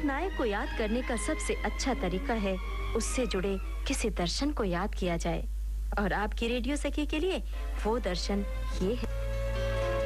नायक को याद करने का सबसे अच्छा तरीका है उससे जुड़े किसी दर्शन को याद किया जाए। और आपकी रेडियो सखी के लिए वो दर्शन ये है।